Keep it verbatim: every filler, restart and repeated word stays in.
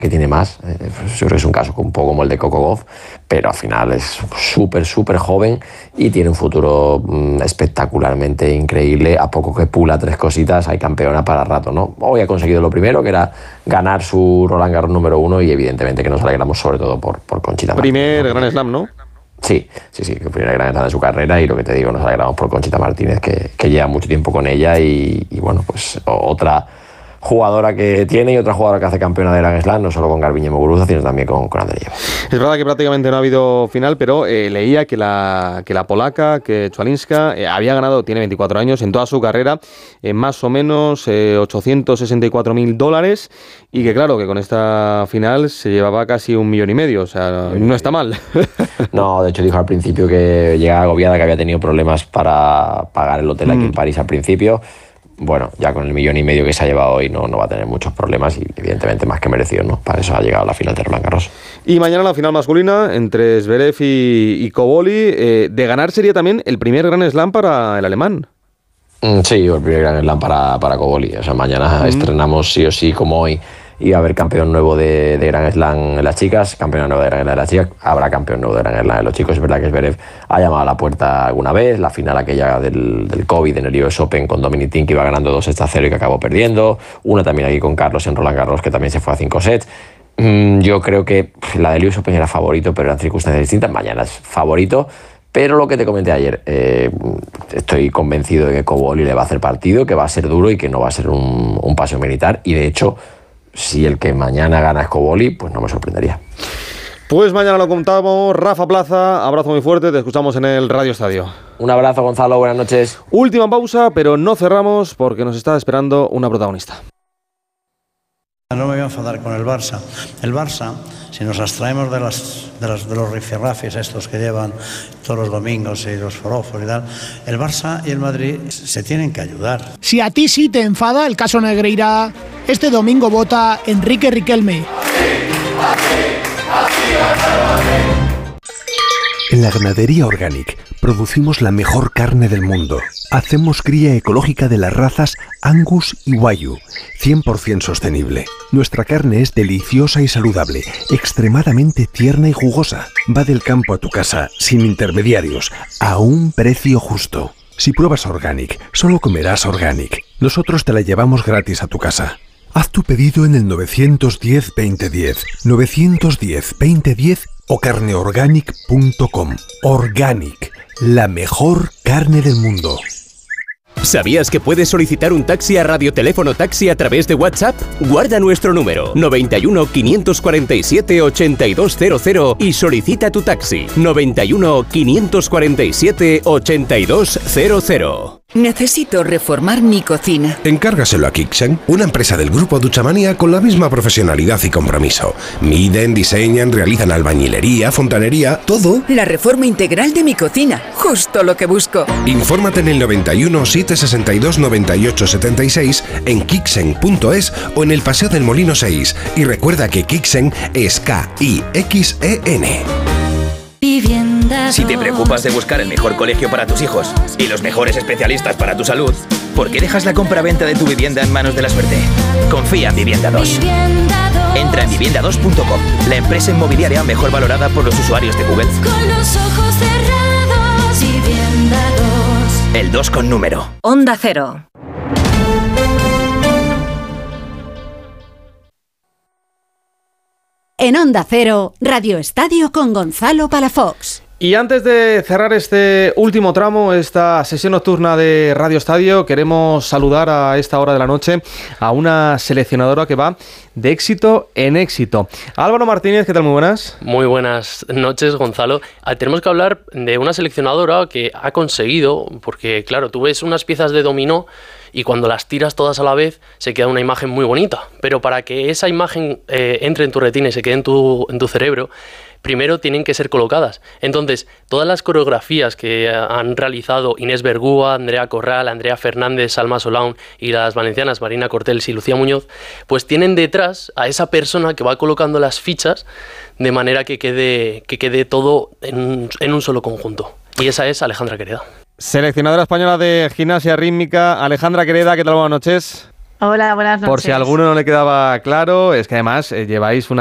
que tiene más. Eh, yo creo que es un caso un poco como el de Coco Gauff, pero al final es súper, súper joven y tiene un futuro mmm, espectacularmente increíble. A poco que pula tres cositas, hay campeona para rato, ¿no? Hoy ha conseguido lo primero, que era ganar su Roland Garros número uno, y evidentemente que nos alegramos sobre todo por, por Conchita Martínez. Primer Grand Slam, ¿no? Sí, sí, sí, el primer Grand Slam de su carrera, y lo que te digo, nos alegramos por Conchita Martínez, que, que lleva mucho tiempo con ella y, y bueno, pues otra jugadora que tiene y otra jugadora que hace campeona de Grand Slam, no solo con Garbiñe Muguruza, sino también con, con Andreeva. Es verdad que prácticamente no ha habido final, pero eh, leía que la, que la polaca, que Chwalinska, eh, había ganado, tiene veinticuatro años, en toda su carrera, eh, más o menos eh, ochocientos sesenta y cuatro mil dólares, y que claro, que con esta final se llevaba casi un millón y medio, o sea, no está mal. No, de hecho dijo al principio que llegaba agobiada, que había tenido problemas para pagar el hotel aquí mm. en París al principio. Bueno, ya con el millón y medio que se ha llevado hoy no, no va a tener muchos problemas, y evidentemente más que merecido, ¿no? Para eso ha llegado a la final de Roland Garros. Y mañana la final masculina entre Zverev y, y Cobolli. Eh, de ganar sería también el primer Grand Slam para el alemán. Mm, sí, el primer Grand Slam para, para Cobolli. O sea, mañana mm. estrenamos sí o sí, como hoy, y va a haber campeón nuevo de, de Grand Slam en las chicas, campeona nueva de Grand Slam de las chicas, habrá campeón nuevo de Grand Slam de los chicos. Es verdad que Zverev ha llamado a la puerta alguna vez, la final aquella del, del COVID en el U S Open con Dominic Thiem, que iba ganando dos sets a cero y que acabó perdiendo, una también aquí con Carlos en Roland Garros, que también se fue a cinco sets. Mm, yo creo que la del U S Open era favorito, pero eran circunstancias distintas. Mañana es favorito, pero lo que te comenté ayer, eh, estoy convencido de que Cobolli le va a hacer partido, que va a ser duro y que no va a ser un, un paseo militar, y de hecho, si el que mañana gana es Cobolli, pues no me sorprendería. Pues mañana lo contamos. Rafa Plaza, abrazo muy fuerte, te escuchamos en el Radio Estadio. Un abrazo, Gonzalo, buenas noches. Última pausa, pero no cerramos porque nos está esperando una protagonista. No me voy a enfadar con el Barça. El Barça, si nos abstraemos de, las, de, las, de los rifirrafis estos que llevan todos los domingos y los forofos y tal, el Barça y el Madrid se tienen que ayudar. Si a ti sí te enfada el caso Negreira, este domingo vota Enrique Riquelme. En la ganadería Organic producimos la mejor carne del mundo. Hacemos cría ecológica de las razas Angus y Wagyu, cien por ciento sostenible. Nuestra carne es deliciosa y saludable, extremadamente tierna y jugosa. Va del campo a tu casa, sin intermediarios, a un precio justo. Si pruebas Organic, solo comerás Organic. Nosotros te la llevamos gratis a tu casa. Haz tu pedido en el nueve uno cero, veinte diez, nueve uno cero, veinte diez o carneorganic punto com. Organic, la mejor carne del mundo. ¿Sabías que puedes solicitar un taxi a Radioteléfono Taxi a través de WhatsApp? Guarda nuestro número noventa y uno, quinientos cuarenta y siete, ochenta y dos cero cero y solicita tu taxi noventa y uno, quinientos cuarenta y siete, ochenta y dos cero cero. Necesito reformar mi cocina. Encárgaselo a Kixen, una empresa del grupo Duchamania con la misma profesionalidad y compromiso. Miden, diseñan, realizan albañilería, fontanería, todo. La reforma integral de mi cocina, justo lo que busco. Infórmate en el noventa y uno, setecientos sesenta y dos, noventa y ocho setenta y seis, en kixen punto es o en el Paseo del Molino seis. Y recuerda que Kixen es K I X E N. Si te preocupas de buscar el mejor colegio para tus hijos y los mejores especialistas para tu salud, ¿por qué dejas la compra-venta de tu vivienda en manos de la suerte? Confía en Vivienda dos. Entra en vivienda dos punto com, la empresa inmobiliaria mejor valorada por los usuarios de Google. Con los ojos cerrados, Vivienda dos. El dos con número. Onda Cero. En Onda Cero, Radio Estadio con Gonzalo Palafox. Y antes de cerrar este último tramo, esta sesión nocturna de Radio Estadio, queremos saludar a esta hora de la noche a una seleccionadora que va de éxito en éxito. Álvaro Martínez, ¿qué tal? Muy buenas. Muy buenas noches, Gonzalo. Tenemos que hablar de una seleccionadora que ha conseguido, porque claro, tú ves unas piezas de dominó y cuando las tiras todas a la vez se queda una imagen muy bonita, pero para que esa imagen eh, entre en tu retina y se quede en tu, en tu cerebro, primero tienen que ser colocadas. Entonces, todas las coreografías que han realizado Inés Bergúa, Andrea Corral, Andrea Fernández, Salma Solán y las valencianas Marina Cortels y Lucía Muñoz, pues tienen detrás a esa persona que va colocando las fichas de manera que quede, que quede todo en, en un solo conjunto. Y esa es Alejandra Quereda. Seleccionadora española de gimnasia rítmica, Alejandra Quereda, ¿qué tal? Buenas noches. Hola, buenas noches. Por si a alguno no le quedaba claro, es que además eh, lleváis una